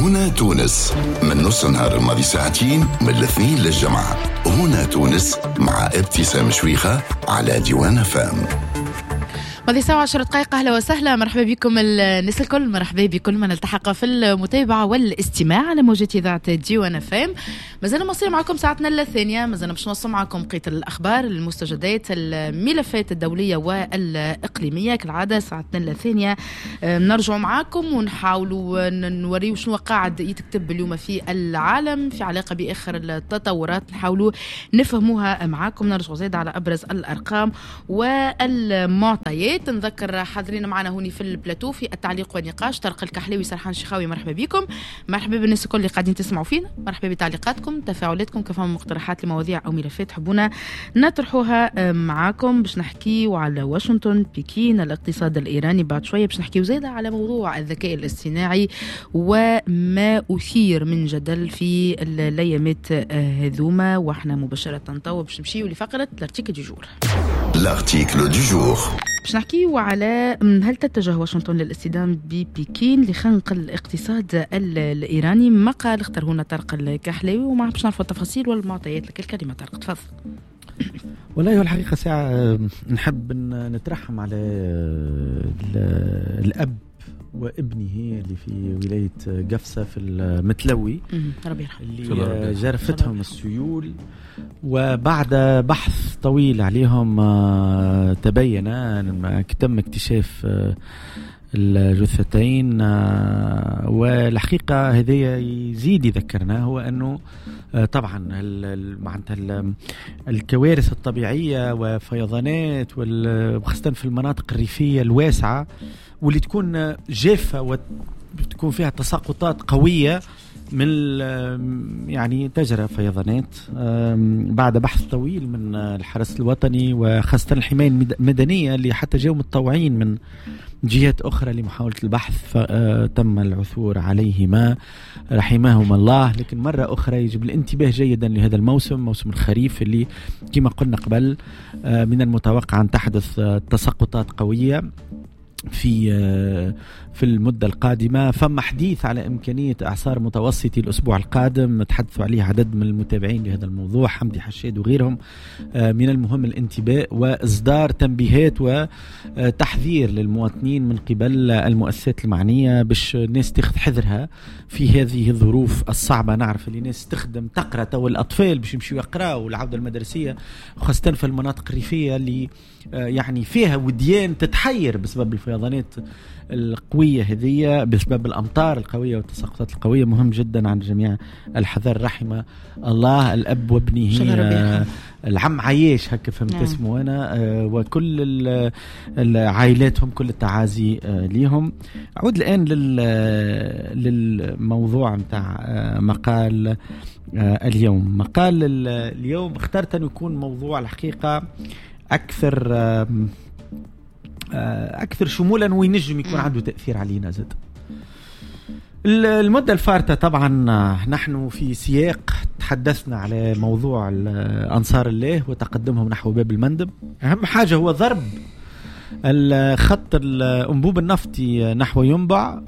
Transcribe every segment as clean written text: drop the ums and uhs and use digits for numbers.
هنا تونس من نص نهار الماضي ساعتين من الاثنين للجمعة. هنا تونس مع ابتسام شويخة على ديوان فام. ماضي ساعة 10 دقائق. أهلا وسهلا، مرحبا بكم الناس الكل، مرحبا بكل من التحق في المتابعة والاستماع على موجة إذاعة ديوان فام. مازال مصير معكم ساعتنا الثانية، مازال باش نوصل معكم بقية الأخبار، المستجدات، الملفات الدولية والإقليمية. كالعادة ساعتنا الثانية نرجع معكم ونحاولوا نوريو شنو قاعد يتكتب اليوم في العالم في علاقة بآخر التطورات، نحاولوا نفهموها معكم. نرجع زيادة على أبرز الأرقام والمعطيات. نذكر حاضرين معنا هوني في البلاتو في التعليق والنقاش طارق الكحلاوي، سرحان شخاوي، مرحبا بكم. مرحبا بالناس الكل اللي قاعدين تسمعوا فينا، مرحبا بتعليقاتكم، تفاعلاتكم، كفهم مقترحات لمواضيع او ملفات تحبونا نطرحوها معاكم. باش نحكيو على واشنطن، بكين، الاقتصاد الايراني بعد شويه. باش نحكيو زيادة على موضوع الذكاء الاصطناعي وما اثير من جدل في الايامات هذوما. واحنا مباشره توا باش نمشيو لفقره الارتيكل دو جور. الارتيكل دو جور باش نحكيو على هل تتجه واشنطن للاصطدام ببكين لخنق الاقتصاد الايراني. مقال اختار هنا طارق الكحلاوي وما باش نعرفوا التفاصيل والمعطيات. لك الكلمه طارق، تفضل. والله هو الحقيقه ساعه نحب نترحم على الاب وابنه اللي في ولاية قفصة في المتلوي اللي جرفتهم السيول، وبعد بحث طويل عليهم تبين أن تم اكتشاف الجثتين. والحقيقة هذا يزيد يذكرنا هو أنه طبعا الكوارث الطبيعية وفيضانات وخاصة في المناطق الريفية الواسعة واللي تكون جافة وتكون فيها تساقطات قوية من يعني تجرى فيضانات بعد بحث طويل من الحرس الوطني وخاصة الحماية المدنية اللي حتى جاءوا متطوعين من جهات أخرى لمحاولة البحث، تم العثور عليهما رحمهم الله. لكن مرة أخرى يجب الانتباه جيدا لهذا الموسم، موسم الخريف اللي كما قلنا قبل من المتوقع أن تحدث تساقطات قوية في المدة القادمة. فما حديث على إمكانية إعصار متوسطي الأسبوع القادم، تحدثوا عليه عدد من المتابعين لهذا الموضوع، حمدي حشاد وغيرهم. من المهم الانتباه وإصدار تنبيهات وتحذير للمواطنين من قبل المؤسسات المعنية باش الناس تاخذ حذرها في هذه الظروف الصعبة. نعرف اللي الناس تخدم تقرأ تو الأطفال باش يمشوا يقرأوا العودة المدرسية، خاصة في المناطق الريفية اللي يعني فيها وديان تتحير بسبب الفيضانات القوية هذه، بسبب الأمطار القوية والتساقطات القوية. مهم جدا عن جميع الحذر رحمه الله الأب وابنه العم عياش هكا فهمت اسمه أنا، وكل عائلاتهم كل التعازي ليهم. أعود الآن للموضوع متاع مقال اليوم. مقال اليوم اخترت أن يكون موضوع الحقيقة أكثر شمولا وينجم يكون عنده تأثير علينا زاد. المدة الفارطة طبعا نحن في سياق تحدثنا على موضوع أنصار الله وتقدمهم نحو باب المندب. أهم حاجة هو ضرب الخط الأنبوب النفطي نحو ينبع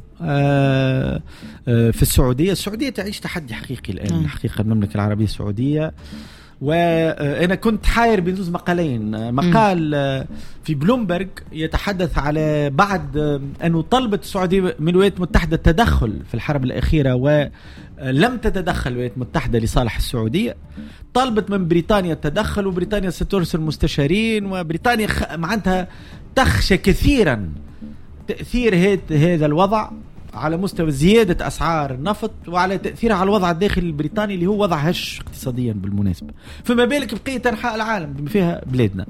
في السعودية. السعودية تعيش تحدي حقيقي الآن حقيقة، المملكة العربية السعودية. وأنا كنت حاير بين زوز مقالين. مقال في بلومبرج يتحدث على بعد أنه طلبت السعودية من الولايات المتحدة التدخل في الحرب الأخيرة ولم تتدخل الولايات المتحدة لصالح السعودية. طلبت من بريطانيا التدخل، وبريطانيا سترسل مستشارين، وبريطانيا معناتها تخشى كثيرا تأثير هذا الوضع على مستوى زيادة أسعار النفط وعلى تأثيرها على الوضع الداخلي البريطاني اللي هو وضع هش اقتصاديا بالمناسبة، فما بالك بقية أنحاء العالم بما فيها بلادنا.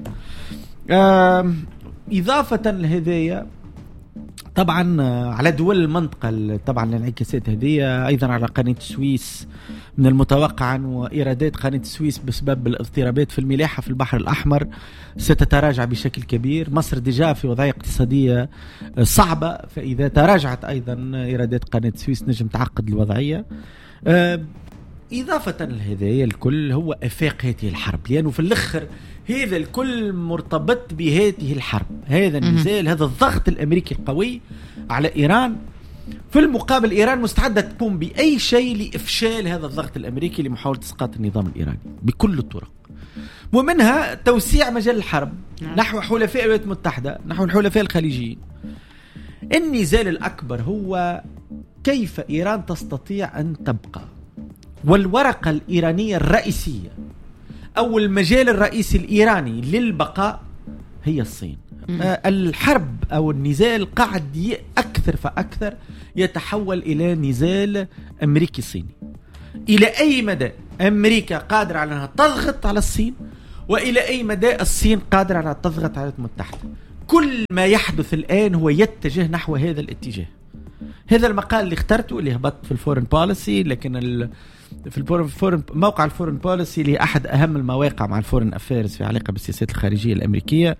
إضافة لهذية طبعا على دول المنطقة، طبعا الانعكاسات هذه أيضا على قناة السويس. من المتوقع أن إيرادات قناة السويس بسبب الاضطرابات في الملاحة في البحر الأحمر ستتراجع بشكل كبير. مصر ديجا في وضعية اقتصادية صعبة، فإذا تراجعت أيضا إيرادات قناة السويس نجم تعقد الوضعية. إضافة لهذا الكل هو أفاق هذه الحرب، لأنه في الآخر هذا الكل مرتبط بهذه الحرب، هذا النزال، هذا الضغط الأمريكي القوي على إيران في المقابل إيران مستعدة تقوم بأي شيء لإفشال هذا الضغط الأمريكي لمحاولة إسقاط النظام الإيراني بكل الطرق، ومنها توسيع مجال الحرب نحو حلفاء الولايات المتحدة، نحو الحلفاء الخليجيين. النزال الأكبر هو كيف إيران تستطيع أن تبقى، والورقة الإيرانية الرئيسية أو المجال الرئيسي الإيراني للبقاء هي الصين. الحرب أو النزال قاعد أكثر فأكثر يتحول إلى نزال أمريكي صيني. إلى أي مدى أمريكا قادرة على أنها تضغط على الصين، وإلى أي مدى الصين قادرة على تضغط على الولايات المتحدة. كل ما يحدث الآن هو يتجه نحو هذا الاتجاه. هذا المقال اللي اخترته اللي هبط في الفورن بوليسي، لكن في الفورن موقع الفورن بوليسي اللي أحد أهم المواقع مع الفورن أفيرز في علاقة بالسياسات الخارجية الأمريكية،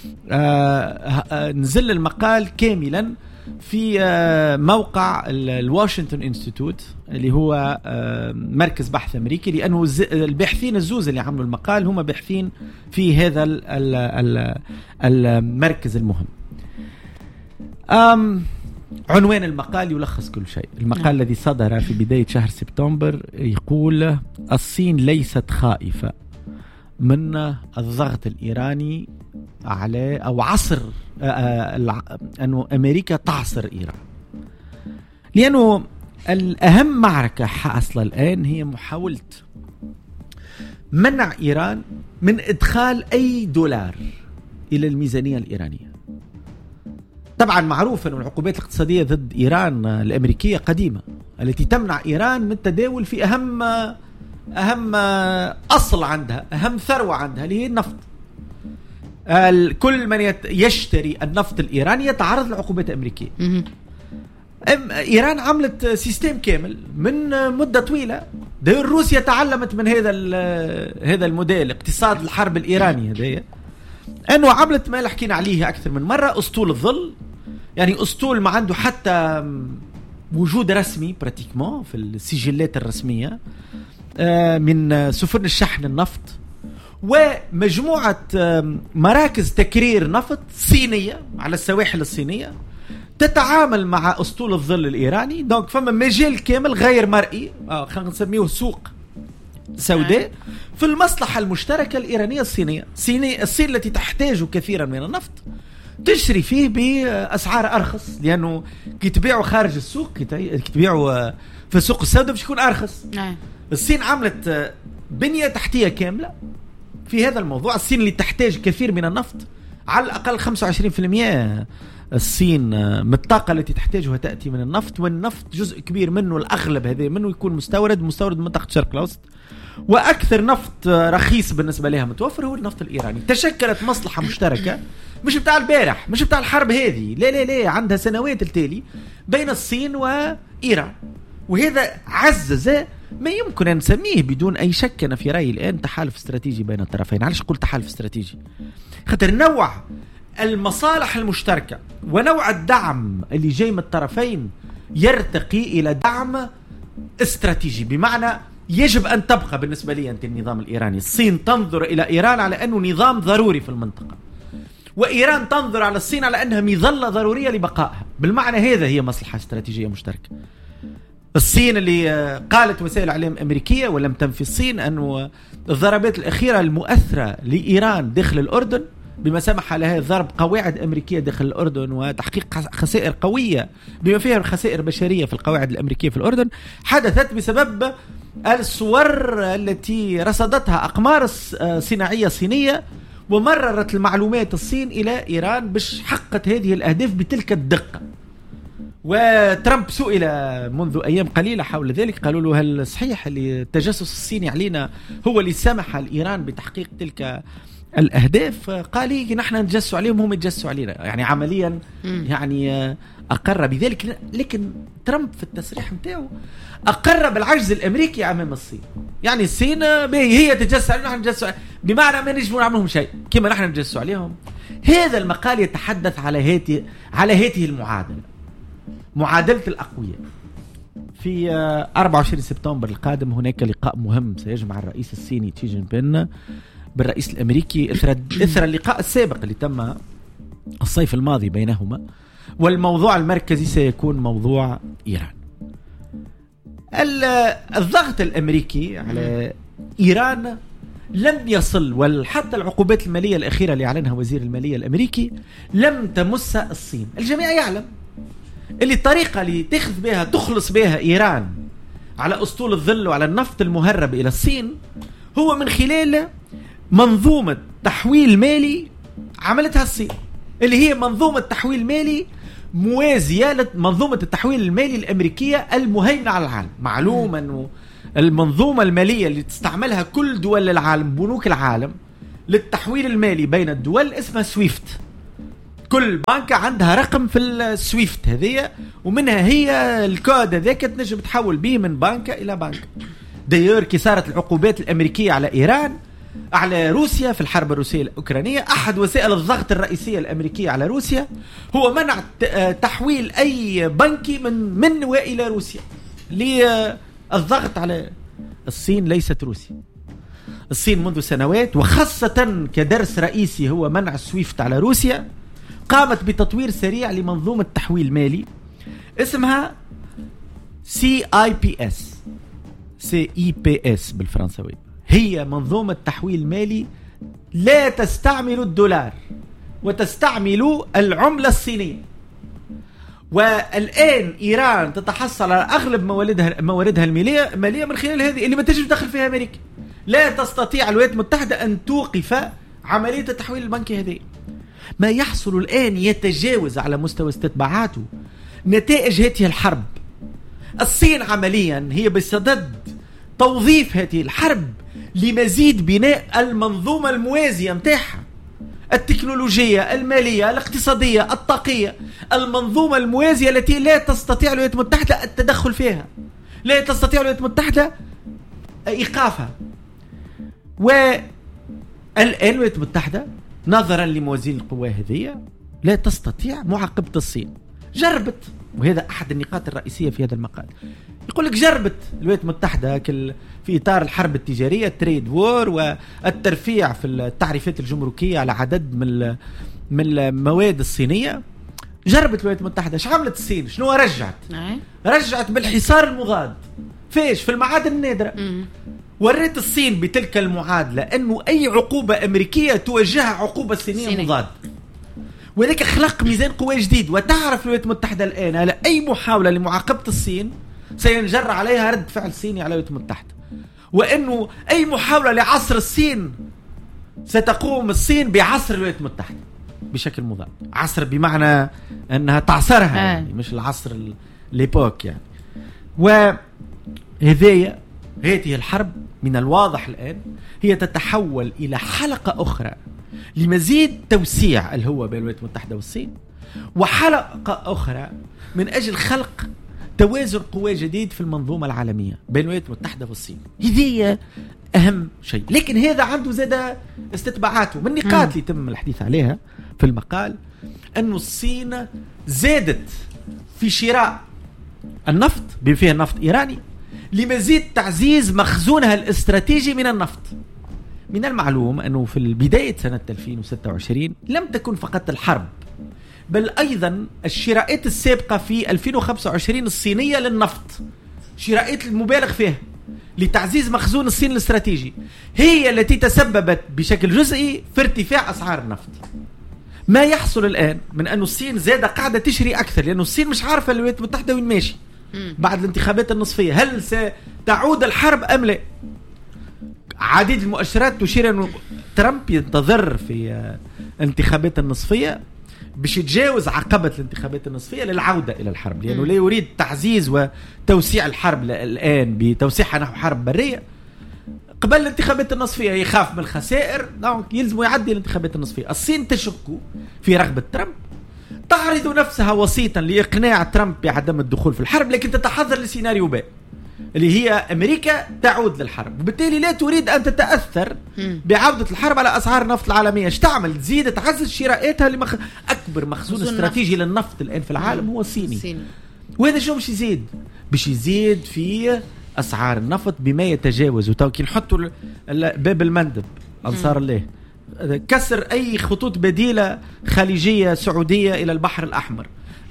نزل المقال كاملا في موقع الواشنطن انستيتوت اللي هو مركز بحث أمريكي، لأنه الباحثين الزوز اللي عملوا المقال هم باحثين في هذا المركز المهم. عنوان المقال يلخص كل شيء. المقال الذي صدر في بداية شهر سبتمبر يقول: الصين ليست خائفة من الضغط الإيراني على أو عصر أنه أمريكا تعصر إيران، لأنه الأهم معركة حاصلة الآن هي محاولة منع إيران من إدخال أي دولار إلى الميزانية الإيرانية. طبعا معروف أن العقوبات الاقتصادية ضد إيران الأمريكية قديمة، التي تمنع إيران من التداول في أهم أصل عندها، أهم ثروة عندها اللي هي النفط. كل من يشتري النفط الإيراني يتعرض لعقوبات أمريكية. إيران عملت سيستم كامل من مدة طويلة. روسيا تعلمت من هذا الموديل اقتصاد الحرب الإيراني هذا، أنه عملت ما حكينا عليه أكثر من مرة، أسطول الظل، يعني أسطول ما عنده حتى وجود رسمي براتيكمون في السجلات الرسمية من سفن الشحن النفط، ومجموعة مراكز تكرير نفط صينية على السواحل الصينية تتعامل مع أسطول الظل الإيراني. دونك فما مجال كامل غير مرئي، خلينا نسميه سوق سوداء في المصلحة المشتركة الإيرانية الصينية. الصين التي تحتاج كثيرا من النفط تشتري فيه بأسعار أرخص، لأنه كي تبيعوا خارج السوق، كي تبيعوا في السوق السوداء باش يكون أرخص. الصين عملت بنية تحتية كاملة في هذا الموضوع. الصين اللي تحتاج كثير من النفط، على الأقل 25% الصين من الطاقة التي تحتاجها تأتي من النفط، والنفط جزء كبير منه، الأغلب هذا منه يكون مستورد من منطقة الشرق الأوسط، وأكثر نفط رخيص بالنسبة لها متوفر هو النفط الإيراني. تشكلت مصلحة مشتركة مش بتاع البارح، مش بتاع الحرب هذه، لا عندها سنوات التالي بين الصين وإيران، وهذا عزز ما يمكن أن نسميه بدون أي شك أنا في رأيي الآن تحالف استراتيجي بين الطرفين. علاش قلت تحالف استراتيجي؟ خاطر نوع المصالح المشتركة ونوع الدعم اللي جاي من الطرفين يرتقي إلى دعم استراتيجي، بمعنى يجب أن تبقى بالنسبة لي أنت النظام الإيراني. الصين تنظر إلى إيران على أنه نظام ضروري في المنطقة، وإيران تنظر على الصين على أنها مظلة ضرورية لبقائها. بالمعنى هذا هي مصلحة استراتيجية مشتركة. الصين اللي قالت وسائل إعلام أمريكية ولم تنفي الصين أنه الضربات الأخيرة المؤثرة لإيران داخل الأردن بما سمح لها ضرب قواعد أمريكية داخل الأردن وتحقيق خسائر قوية بما فيها خسائر بشرية في القواعد الأمريكية في الأردن، حدثت بسبب الصور التي رصدتها أقمار صناعية صينية، ومررت المعلومات الصين إلى إيران باش حققت هذه الأهداف بتلك الدقة. وترامب سئل منذ أيام قليلة حول ذلك، قالوا له هل صحيح اللي التجسس الصيني علينا هو اللي سمح لإيران بتحقيق تلك الأهداف؟ قال لي نحن نتجسوا عليهم هم يتجسوا علينا، يعني عمليا يعني أقر بذلك. لكن ترامب في التصريح متاعه أقر بالعجز الأمريكي أمام الصين، يعني الصين هي تتجسس علينا نحن نتجسوا، بمعنى ما نجموا نعملهم شيء كما نحن نتجسوا عليهم. هذا المقال يتحدث على هذه المعادلة، معادلة الأقوياء. في 24 سبتمبر القادم هناك لقاء مهم سيجمع الرئيس الصيني شي جين بين بالرئيس الأمريكي إثر اللقاء السابق اللي تم الصيف الماضي بينهما. والموضوع المركزي سيكون موضوع إيران. الضغط الأمريكي على إيران لم يصل، وحتى العقوبات المالية الأخيرة اللي أعلنها وزير المالية الأمريكي لم تمس الصين. الجميع يعلم اللي الطريقة اللي تخلص بها إيران على أسطول الظل وعلى النفط المهرب إلى الصين هو من خلال منظومة تحويل مالي عملتها الصين، اللي هي منظومة تحويل مالي موازية لمنظومة التحويل المالي الأمريكية المهيمنة على العالم. معلوم أنه المنظومة المالية اللي تستعملها كل دول العالم، بنوك العالم، للتحويل المالي بين الدول اسمها سويفت. كل بنك عندها رقم في السويفت هذه، ومنها هي الكود هذاك تنجم تحول به من بنك إلى بنك. داير كي صارت العقوبات الأمريكية على إيران، على روسيا في الحرب الروسية الأوكرانية، أحد وسائل الضغط الرئيسية الأمريكية على روسيا هو منع تحويل أي بنكي من وإلى روسيا. للضغط على الصين ليست روسيا. الصين منذ سنوات، وخاصة كدرس رئيسي هو منع السويفت على روسيا، قامت بتطوير سريع لمنظومة تحويل مالي اسمها CIPS بالفرنساوي. هي منظومة تحويل مالي لا تستعمل الدولار وتستعمل العملة الصينية. والآن إيران تتحصل على أغلب مواردها المالية من خلال هذه اللي ما تجي تدخل فيها أمريكا. لا تستطيع الولايات المتحدة أن توقف عملية التحويل البنكي هذه. ما يحصل الآن يتجاوز على مستوى استتباعاته نتائج هذه الحرب. الصين عمليا هي بصدد توظيف هذه الحرب لمزيد بناء المنظومة الموازية متاعها، التكنولوجية، المالية، الاقتصادية، الطاقية، المنظومة الموازية التي لا تستطيع الولايات المتحدة التدخل فيها، لا تستطيع الولايات المتحدة إيقافها. والآن الولايات المتحدة نظرا لموازين القوى هذه لا تستطيع معاقبة الصين. جربت، وهذا أحد النقاط الرئيسية في هذا المقال، يقول لك جربت الولايات المتحدة في إطار الحرب التجارية التريد وور والترفيع في التعريفات الجمركية على عدد من المواد الصينية. جربت الولايات المتحدة. ايش عملت الصين؟ شنو رجعت بالحصار المضاد. فيش؟ في المعادن النادرة. وريت الصين بتلك المعادلة أنه أي عقوبة أمريكية توجهها عقوبة صينية مضاد، وذلك خلق ميزان قوى جديد. وتعرف الولايات المتحدة الآن على أي محاولة لمعاقبة الصين سينجر عليها رد فعل صيني على الولايات المتحدة، وأنه أي محاولة لعصر الصين ستقوم الصين بعصر الولايات المتحدة بشكل مضاد. عصر بمعنى أنها تعصرها يعني، مش العصر ليبوك يعني. وهذه الحرب من الواضح الآن هي تتحول إلى حلقة أخرى لمزيد توسيع الهوة بين الولايات المتحدة والصين، وحلقة أخرى من أجل خلق توازن قوى جديد في المنظومة العالمية بين الولايات المتحدة والصين. هذه أهم شيء. لكن هذا عنده زاد استتباعاته. من النقاط اللي تم الحديث عليها في المقال أن الصين زادت في شراء النفط بما فيه النفط إيراني لمزيد تعزيز مخزونها الاستراتيجي من النفط. من المعلوم أنه في بداية سنة 2026 لم تكن فقط الحرب، بل أيضا الشراءات السابقة في 2025 الصينية للنفط، شراءات المبالغ فيها لتعزيز مخزون الصين الاستراتيجي، هي التي تسببت بشكل جزئي في ارتفاع أسعار النفط. ما يحصل الآن من أن الصين زادة قاعدة تشري أكثر، لأن الصين مش عارفة الولايات المتحدة وين ماشي بعد الانتخابات النصفية. هل ستعود الحرب أم لا؟ عديد المؤشرات تشير أن ترامب ينتظر في الانتخابات النصفية باش يتجاوز عقبة الانتخابات النصفية للعودة إلى الحرب، لأنه لا يريد تعزيز وتوسيع الحرب الآن بتوسيعها نحو حرب برية قبل الانتخابات النصفية. يخاف من الخسائر، يلزم يعدي الانتخابات النصفية. الصين تشك في رغبة ترامب، تعرض نفسها وسيطا لإقناع ترامب بعدم الدخول في الحرب، لكن تتحضر لسيناريو ب اللي هي أمريكا تعود للحرب، وبالتالي لا تريد أن تتأثر بعودة الحرب على أسعار النفط العالمية. ايش تعمل؟ تزيد تعزز شراءاتها أكبر مخزون استراتيجي للنفط الآن في العالم هو الصيني. وهذا شو مش يزيد؟ باش يزيد في أسعار النفط بما يتجاوز. وتوكي نحطوا باب المندب أنصار الله، كسر أي خطوط بديلة خليجية سعودية إلى البحر الأحمر،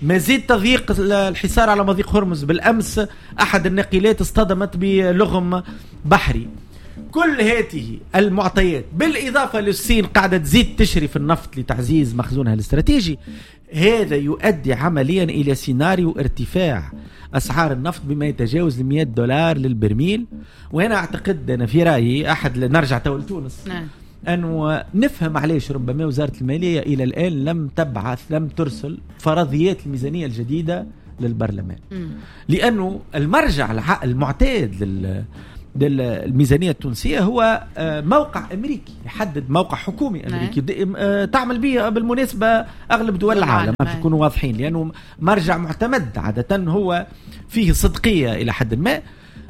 مزيد تضييق الحصار على مضيق هرمز. بالأمس أحد الناقلات اصطدمت بلغم بحري. كل هذه المعطيات بالإضافة للصين قاعدة تزيد تشري في النفط لتعزيز مخزونها الاستراتيجي، هذا يؤدي عمليا إلى سيناريو ارتفاع أسعار النفط بما يتجاوز $100 للبرميل. وأنا أعتقد أنا في رأيي أحد نرجع تونس أنه نفهم علاش ربما وزارة المالية إلى الآن لم ترسل فرضيات الميزانية الجديدة للبرلمان، لأنه المرجع المعتاد للميزانية التونسية هو موقع أمريكي يحدد، موقع حكومي أمريكي تعمل به بالمناسبة أغلب دول العالم ما يكونوا واضحين، لأنه مرجع معتمد عادة هو فيه صدقية إلى حد ما،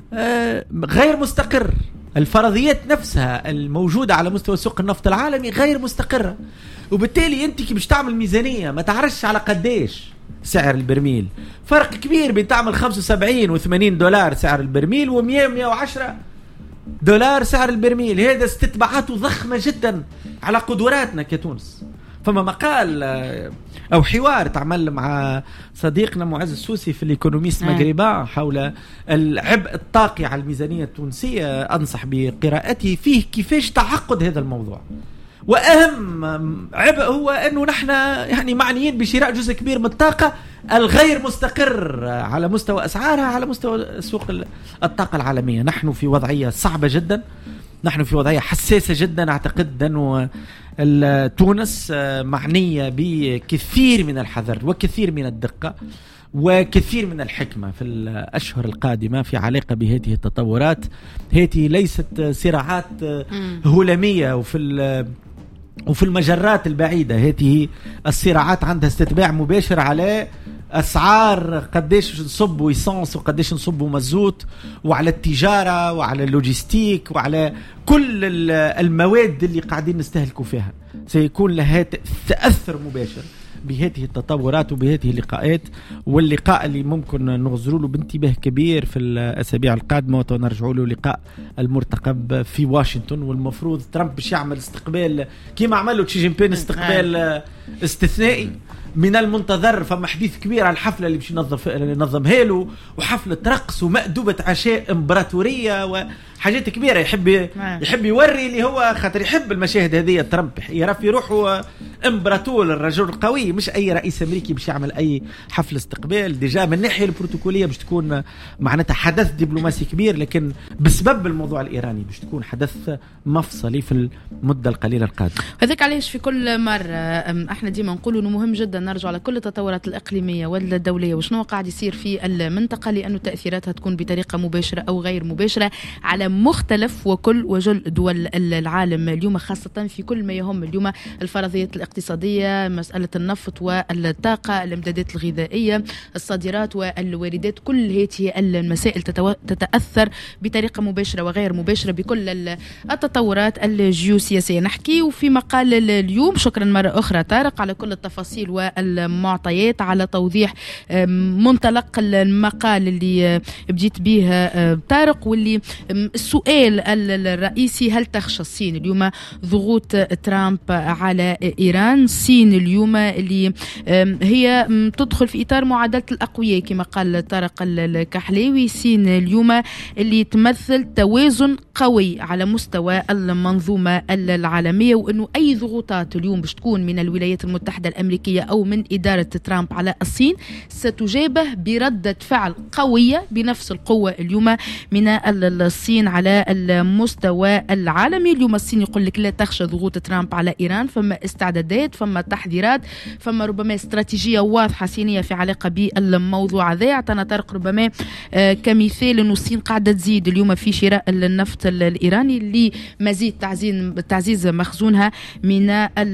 غير مستقر. الفرضيات نفسها الموجودة على مستوى سوق النفط العالمي غير مستقرة، وبالتالي أنت كي باش تعمل ميزانية ما تعرفش على قديش سعر البرميل. فرق كبير بين تعمل $75 و$80 سعر البرميل $100-110 سعر البرميل. هذا استتباعاته ضخمة جدا على قدراتنا كتونس. فما مقال أو حوار تعمل مع صديقنا معز السوسي في الإيكونوميست مغربا حول العبء الطاقي على الميزانية التونسية، أنصح بقراءته فيه كيفاش تعقد هذا الموضوع. وأهم عبء هو أنه نحن يعني معنيين بشراء جزء كبير من الطاقة الغير مستقر على مستوى أسعارها على مستوى سوق الطاقة العالمية. نحن في وضعية صعبة جدا، نحن في وضعية حساسة جدا. أعتقد أنه تونس معنية بكثير من الحذر وكثير من الدقة وكثير من الحكمة في الأشهر القادمة في علاقة بهذه التطورات. هذه ليست صراعات هلامية وفي المجرات البعيدة، هذه الصراعات عندها استتباع مباشر على أسعار قديش نصب ويسانس وقديش نصب مزوت، وعلى التجارة وعلى اللوجستيك وعلى كل المواد اللي قاعدين نستهلكوا فيها. سيكون لها تأثر مباشر بهذه التطورات وبهذه اللقاءات. واللقاء اللي ممكن نغزروا له بانتباه كبير في الأسابيع القادمة ونرجعوا له لقاء المرتقب في واشنطن. والمفروض ترامب باش يعمل استقبال كيما عملوا تشي جين بين، استقبال استثنائي من المنتظر. فما حديث كبير على الحفلة اللي باش ننظمها له، وحفلة رقص ومأدوبة عشاء امبراطورية وحاجات كبيرة. يحب يوري اللي هو خاطر يحب المشاهد هذه. ترامب يرى في روحه امبراطور، الرجل القوي، مش أي رئيس أمريكي باش يعمل أي حفل استقبال. ديجا من الناحية البروتوكولية باش تكون معناتها حدث دبلوماسي كبير، لكن بسبب الموضوع الإيراني باش تكون حدث مفصلي في المدة القليلة القادمة. هذاك علاش في كل مرة احنا ديما نقولوا انه مهم جدا نرجع على كل التطورات الإقليمية والدولية وشنو قاعد يصير في المنطقة، لأنه تأثيراتها تكون بطريقة مباشرة أو غير مباشرة على مختلف وكل وجل دول العالم اليوم، خاصة في كل ما يهم اليوم الفرضيات الاقتصادية، مسألة النفط والطاقة، الامدادات الغذائية، الصادرات والواردات. كل هذه المسائل تتأثر بطريقة مباشرة وغير مباشرة بكل التطورات الجيوسياسية. نحكي وفي مقال اليوم. شكرا مرة أخرى طارق على كل التفاصيل والمعطيات، على توضيح منطلق المقال اللي بديت به طارق. واللي السؤال الرئيسي: هل تخشى الصين اليوم ضغوط ترامب على إيران؟ الصين اليوم اللي هي تدخل في إطار معادلة الأقوياء كما قال طارق الكحلاوي. الصين اليوم اللي تمثل توازن قوي على مستوى المنظومة العالمية، وأنه أي ضغوطات اليوم باش تكون من الولايات المتحدة الأمريكية أو من إدارة ترامب على الصين ستجابه بردة فعل قوية بنفس القوة اليوم من الصين على المستوى العالمي. اليوم الصين يقول لك لا تخشى ضغوط ترامب على إيران، فما استعدادات، فما تحذيرات، فما ربما استراتيجية واضحة صينية في علاقة بالموضوع هذا. اعطانا طارق ربما كمثال أنه الصين قاعدة تزيد اليوم في شراء النفط الإيراني لمزيد تعزيز مخزونها من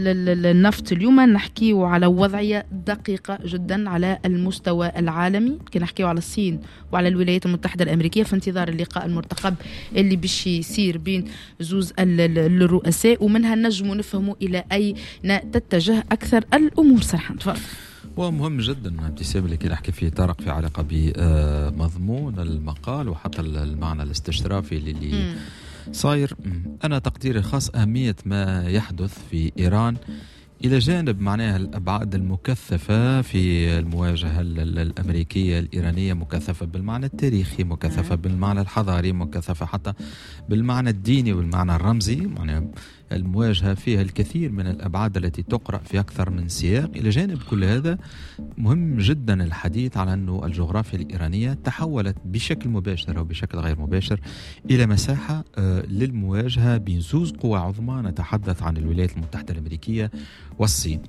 النفط. اليوم نحكي على وضعية دقيقة جدا على المستوى العالمي، كي نحكي على الصين وعلى الولايات المتحدة الأمريكية في انتظار اللقاء المرتقب اللي باش يصير بين زوز الرؤساء، ومنها نجموا نفهموا إلى أين تتجه أكثر الأمور. سرحان تفضل. ومهم جدا ابتسام اللي كي نحكي فيه طارق في علاقة بمضمون المقال وحتى المعنى الاستشرافي اللي صاير. أنا تقديري الخاص أهمية ما يحدث في إيران إلى جانب معناها الأبعاد المكثفة في المواجهة الأمريكية الإيرانية، مكثفة بالمعنى التاريخي، مكثفة بالمعنى الحضاري، مكثفة حتى بالمعنى الديني والمعنى الرمزي. معناها المواجهة فيها الكثير من الأبعاد التي تقرأ في أكثر من سياق. إلى جانب كل هذا مهم جدا الحديث على أنه الجغرافيا الإيرانية تحولت بشكل مباشر أو بشكل غير مباشر إلى مساحة للمواجهة بين زوز قوى عظمى. نتحدث عن الولايات المتحدة الأمريكية والصين.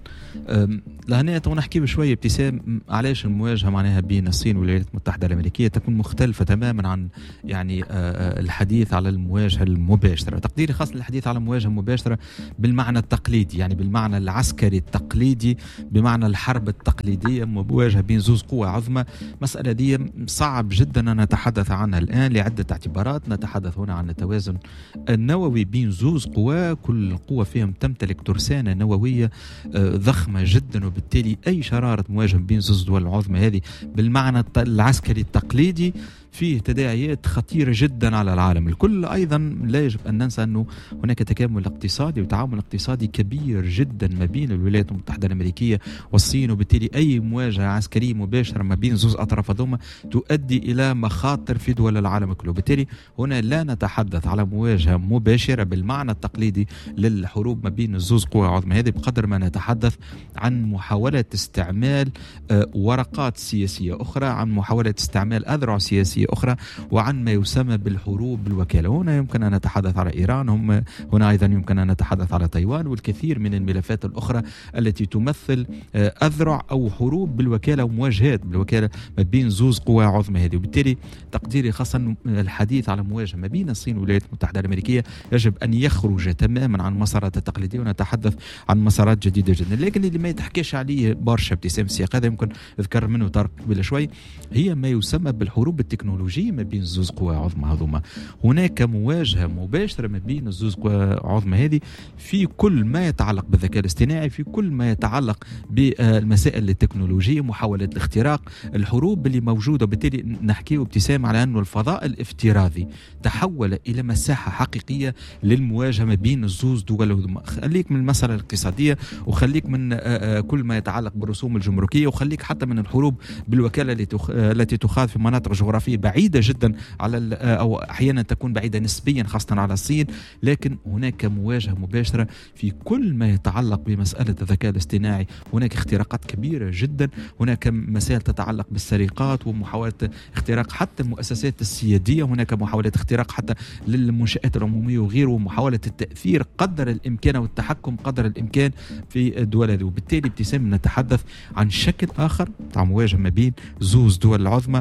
لهنا نحكي بشوية ابتسام علاش المواجهة معناها بين الصين والولايات المتحدة الأمريكية تكون مختلفة تماما عن يعني الحديث على المواجهة المباشرة. تقديري خاص للحديث على مواجهة مباشرة بالمعنى التقليدي، يعني بالمعنى العسكري التقليدي، بمعنى الحرب التقليدية، مواجهة بين زوز قوى عظمى. مسألة دي صعب جدا أن نتحدث عنها الآن لعدة اعتبارات. نتحدث هنا عن التوازن النووي بين زوز قوى، كل قوة فيهم تمتلك ترسانة نووية ضخمة جدا، وبالتالي أي شرارة مواجهة بين زوز دول العظمى هذه بالمعنى العسكري التقليدي فيه تداعيات خطيرة جدا على العالم الكل. أيضا لا يجب أن ننسى أنه هناك تكامل اقتصادي وتعاون اقتصادي كبير جدا ما بين الولايات المتحدة الأمريكية والصين، وبالتالي أي مواجهة عسكرية مباشرة ما بين زوز أطراف هذوما تؤدي إلى مخاطر في دول العالم كله. وبالتالي هنا لا نتحدث على مواجهة مباشرة بالمعنى التقليدي للحروب ما بين الزوز قوى عظمى هذه، بقدر ما نتحدث عن محاولة استعمال ورقات سياسية أخرى، عن محاولة استعمال أذرع سياسية أخرى، وعن ما يسمى بالحروب بالوكالة. هنا يمكن أن نتحدث على إيران، هنا أيضا يمكن أن نتحدث على تايوان والكثير من الملفات الأخرى التي تمثل أذرع أو حروب بالوكالة ومواجهات بالوكالة ما بين زوز قوى عظمى هذه. وبالتالي تقديري خاصة الحديث على مواجهة ما بين الصين والولايات المتحدة الأمريكية يجب أن يخرج تماما عن مسارات التقليدية ونتحدث عن مسارات جديدة جدا. لكن اللي ما يتحكيش عليه برشا ابتسام السياق هذا يمكن اذكر منه طارق قبل شوي، هي ما يسمى بالحروب التكنولوجية ما بين زوز قوى عظمى هذوما. هناك مواجهة مباشرة ما بين الزوز قوى عظمى هذه في كل ما يتعلق بالذكاء الاصطناعي، في كل ما يتعلق بالمسائل التكنولوجية، محاولة الاختراق، الحروب اللي موجودة. وبالتالي نحكيه ابتسام على أنه الفضاء الافتراضي تحول إلى مساحة حقيقية للمواجهة ما بين الزوز دول هذوما. خليك من المسألة الاقتصادية، وخليك من كل ما يتعلق بالرسوم الجمركية، وخليك حتى من الحروب بالوكالة التي تخاض في مناطق جغرافية بعيدة جدا على أو أحيانا تكون بعيدة نسبيا خاصة على الصين. لكن هناك مواجهة مباشرة في كل ما يتعلق بمسألة الذكاء الاصطناعي. هناك اختراقات كبيرة جدا، هناك مسائل تتعلق بالسرقات ومحاولة اختراق حتى المؤسسات السيادية، هناك محاولة اختراق حتى للمنشآت العمومية وغيره، ومحاولة التأثير قدر الإمكان والتحكم قدر الإمكان في الدول هذه. وبالتالي ابتسام نتحدث عن شكل آخر تاع مواجهة ما بين زوز دول العظمى.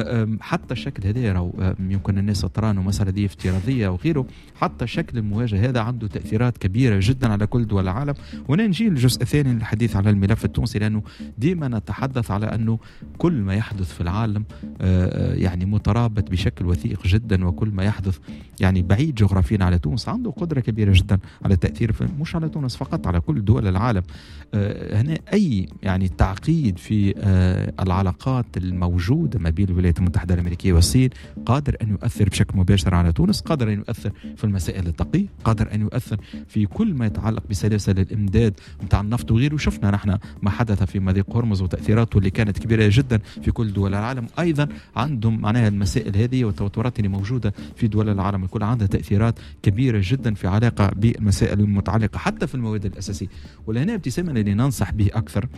حتى الشكل هذا يمكن الناس ترى انه مسألة دي افتراضية وغيره، حتى شكل المواجهة هذا عنده تأثيرات كبيرة جدا على كل دول العالم. وهنا نجي للجزء الثاني للحديث على الملف التونسي، لأنه ديما نتحدث على أنه كل ما يحدث في العالم يعني مترابط بشكل وثيق جدا، وكل ما يحدث يعني بعيد جغرافيا على تونس عنده قدرة كبيرة جدا على التأثير مش على تونس فقط، على كل دول العالم. هنا أي يعني تعقيد في العلاقات الموجودة ما بين الولايات المتحدة الأمريكية والصين قادر أن يؤثر بشكل مباشر على تونس، قادر أن يؤثر في المسائل التقية، قادر أن يؤثر في كل ما يتعلق بسلاسل الإمداد متاع النفط وغيره. شفنا نحن ما حدث في مضيق هرمز وتأثيراته اللي كانت كبيرة جدا في كل دول العالم. أيضا عندهم معناها المسائل هذه والتوترات اللي موجودة في دول العالم الكل عندها تأثيرات كبيرة جدا في علاقة بالمسائل المتعلقة حتى في المواد الأساسية. ولهنا ابتسام اللي ننصح به أكثر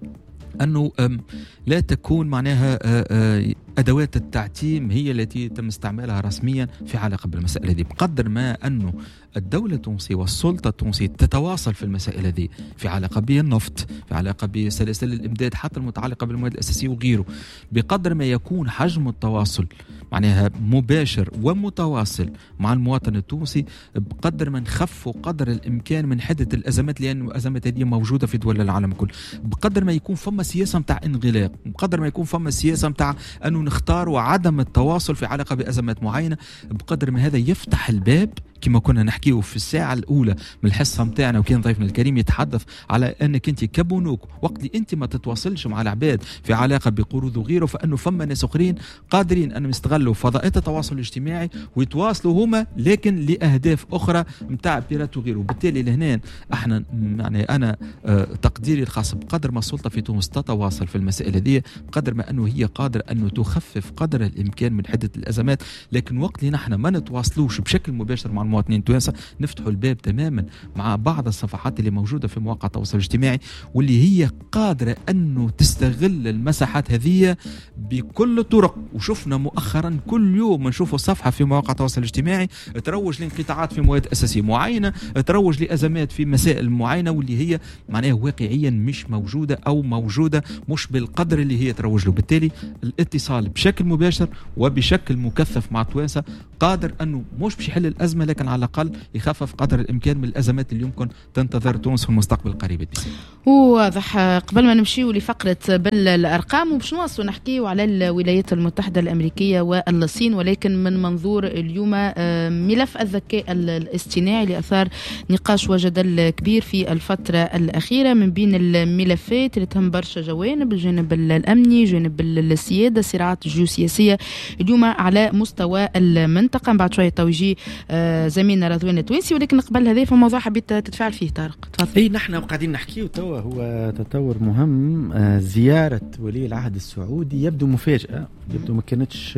أنه لا تكون معناها أدوات التعتيم هي التي تم استعمالها رسميا في علاقة بالمسألة دي، بقدر ما أنه الدولة التونسية والسلطة التونسية تتواصل في المسائل دي في علاقة بالنفط، في علاقة بسلاسل الإمداد حتى المتعلقة بالمواد الأساسية وغيره. بقدر ما يكون حجم التواصل معناها مباشر ومتواصل مع المواطن التونسي، بقدر ما نخفوا قدر الإمكان من حدة الأزمات، لأن الأزمات هذه موجودة في دول العالم الكل. بقدر ما يكون فما سياسة متاع انغلاق، بقدر ما يكون فما سياسة متاع أنه نختار عدم التواصل في علاقة بأزمات معينة، بقدر ما هذا يفتح الباب كما كنا نحكيه في الساعة الأولى من الحصة متاعنا، وكان ضيفنا الكريم يتحدث على أنك أنت كبنوك وقت اللي أنت ما تتواصلش مع العباد في علاقة بقروض وغيره، فأنه فما ناس أخرين قادرين أن يستغلوا فضاءات التواصل الاجتماعي ويتواصلوا هما لكن لأهداف أخرى متاع بيرات وغيره. وبالتالي لهنا احنا يعني أنا تقديري الخاص بقدر ما السلطة في تونس تتواصل في المسائل هذه، بقدر ما أنه هي قادرة أنه تخفف قدر الإمكان من حدة الأزمات. لكن وقت اللي نحن ما نتواصلوش بشكل مباشر مع المواطنين التوانسة، نفتحوا الباب تماما مع بعض الصفحات اللي موجودة في مواقع التواصل الاجتماعي واللي هي قادرة أنه تستغل المساحات هذه بكل الطرق. وشفنا مؤخرا كل يوم نشوفوا صفحة في مواقع التواصل الاجتماعي تروج لانقطاعات في مواد أساسية معينة، تروج لأزمات في مسائل معينة واللي هي معناها واقعيا مش موجودة أو موجودة مش بالقدر اللي هي تروج له. بالتالي الاتصال بشكل مباشر وبشكل مكثف مع التوانسة قادر أنه مش باش يحل الأزمة، لكن على الأقل يخفف قدر الإمكان من الأزمات اللي يمكن تنتظر تونس في المستقبل القريب. واضح. قبل ما نمشيو لفقرة بالأرقام وباش نواصلوا نحكيو على الولايات المتحدة الأمريكية والصين، ولكن من منظور اليوم ملف الذكاء الاصطناعي اللي أثار نقاش وجدل كبير في الفترة الأخيرة من بين الملفات اللي تهم برشا جوانب، الجانب الأمني، جانب السيادة، الصراعات الجيوسياسية اليوم على مستوى المنطقة. بعد شوية توجيه زميلنا رضوان التوينسي، ولكن قبل هذا فموضوع حبيت تتفاعل فيه طارق. تفضل. اي نحن قاعدين نحكيه توا هو تطور مهم. زيارة ولي العهد السعودي يبدو مفاجأة، يبدو ما كانتش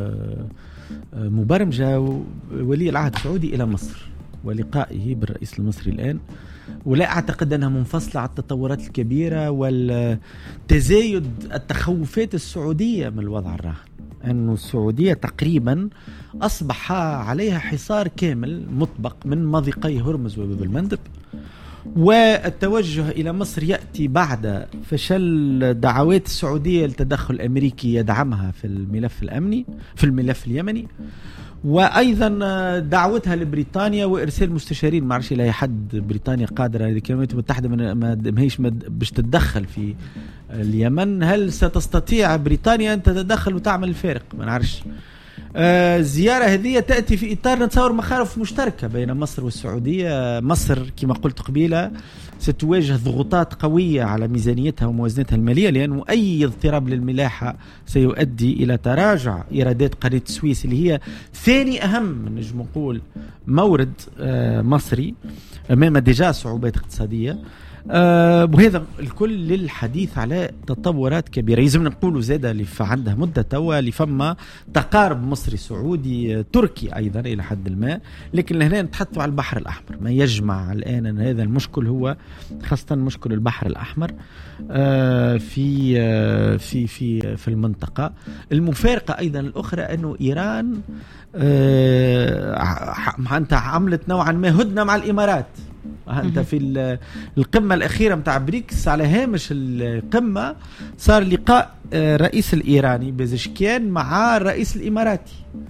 مبرمجة. ولي العهد السعودي إلى مصر ولقائه بالرئيس المصري الآن، ولا أعتقد أنها منفصلة عن التطورات الكبيرة والتزايد التخوفات السعودية من الوضع الراهن، أن السعودية تقريبا أصبح عليها حصار كامل مطبق من مضيقي هرمز وباب المندب، والتوجه إلى مصر يأتي بعد فشل دعوات السعودية للتدخل الأمريكي يدعمها في الملف الأمني في الملف اليمني، وأيضا دعوتها لبريطانيا وإرسال مستشارين. ما عرفش إلى حد بريطانيا قادرة الولايات المتحدة ما هيش باش تتدخل في اليمن، هل ستستطيع بريطانيا أن تتدخل وتعمل الفارق؟ ما نعرفش. الزيارة هذه تأتي في إطار نتصور مخاوف مشتركة بين مصر والسعودية. مصر كما قلت قبيلة ستواجه ضغوطات قوية على ميزانيتها وموازنتها المالية، لأنه أي اضطراب للملاحة سيؤدي إلى تراجع إيرادات قناة السويس اللي هي ثاني أهم نجم نقول مورد مصري أمام ديجا صعوبات اقتصادية. وهذا الكل للحديث على تطورات كبيرة. يلزم نقولوا زادة اللي عندها مدة توا اللي فما تقارب مصري سعودي تركي أيضا إلى حد ما، لكن هنا نتحدثوا على البحر الأحمر. ما يجمع الآن أن هذا المشكل هو خاصة مشكل البحر الأحمر في في في في المنطقة. المفارقة أيضا الأخرى أنه إيران أنت عملت نوعا ما هدنة مع الإمارات. أنت في القمة الأخيرة متاع بريكس على هامش القمة صار لقاء الرئيس الإيراني بزشكيان مع الرئيس الإماراتي،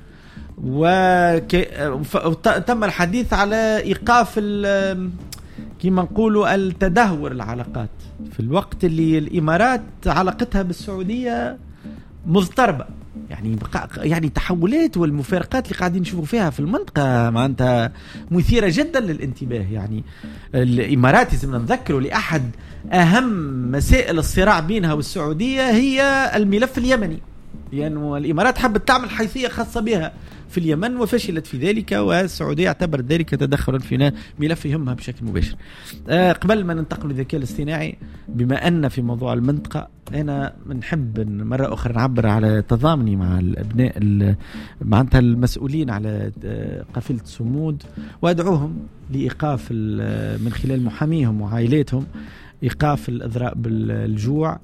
وتم الحديث على إيقاف كما نقولوا التدهور العلاقات في الوقت اللي الإمارات علاقتها بالسعودية مضطربة. يعني تحولات والمفارقات اللي قاعدين نشوفوا فيها في المنطقة معناتها مثيرة جدا للانتباه. يعني الإمارات لازم نذكروا لأحد أهم مسائل الصراع بينها والسعودية هي الملف اليمني، لأنه يعني الإمارات حبت تعمل حيثية خاصة بها في اليمن وفشلت في ذلك، والسعودية اعتبرت ذلك تدخلا في ملف يهمها بشكل مباشر. قبل ما ننتقل للذكاء الاصطناعي، بما أن في موضوع المنطقة أنا نحب مرة أخرى نعبر على تضامني مع الأبناء معناتها المسؤولين على قافلة صمود، وأدعوهم لإيقاف من خلال محاميهم وعائلاتهم إيقاف الإضراء بالجوع.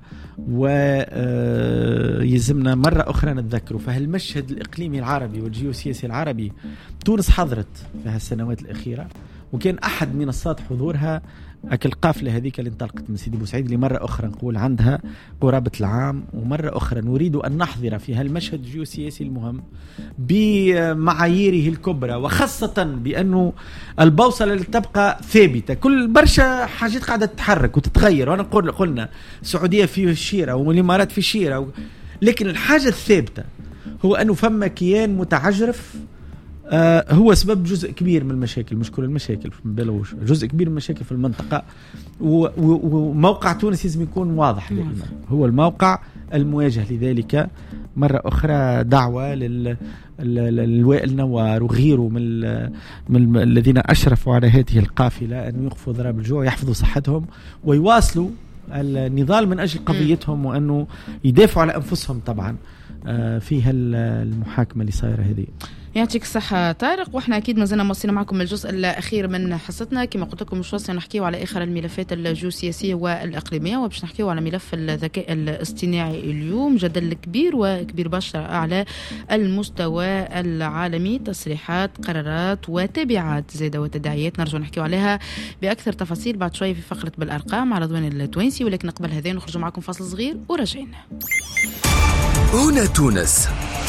ويلزمنا مرة أخرى نتذكروا فهالمشهد الإقليمي العربي والجيوسياسي العربي. تونس حضرت في هالسنوات الأخيرة، وكان أحد منصات حضورها القافلة هذيك اللي انطلقت من سيدي بوسعيد، اللي مرة أخرى نقول عندها قرابة العام، ومرة أخرى نريد أن نحضر في هالمشهد الجيوسياسي المهم بمعاييره الكبرى، وخاصة بأنه البوصلة اللي تبقى ثابتة. كل برشا حاجات قاعدة تتحرك وتتغير، وأنا قلنا السعودية في الشيرة والإمارات في الشيرة، لكن الحاجة الثابتة هو أنه فما كيان متعجرف هو سبب جزء كبير من المشاكل، مش كل المشاكل في بيلاروس، جزء كبير من المشاكل في المنطقة. وموقع تونس لازم يكون واضح دائما، هو الموقع المواجه. لذلك مرة أخرى دعوة للوائل نوار وغيره من الذين أشرفوا على هذه القافلة أن يخفوا ضرب الجوع، يحفظوا صحتهم ويواصلوا النضال من أجل قضيتهم، وأنه يدافعوا على أنفسهم طبعا في المحاكمة اللي صايرة هذه. يعطيك الصحة طارق. واحنا اكيد مازلنا موصلين معكم الجزء الاخير من حصتنا. كما قلت لكم مش واصلين نحكيو على اخر الملفات الجيوسياسية والاقليمية، وباش نحكيو على ملف الذكاء الاصطناعي. اليوم جدل كبير وكبير برشا على المستوى العالمي، تصريحات، قرارات وتبعات زادة وتداعيات نرجع نحكيو عليها باكثر تفاصيل بعد شوية في فقرة بالارقام على رضوان التوينسي. ولكن قبل هذا نخرج معكم فاصل صغير وراجعين. هنا تونس.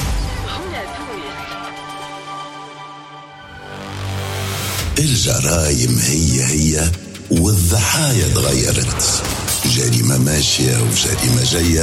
الجرائم هي والضحايا تغيرت، جريمة ماشية وجريمة جاية.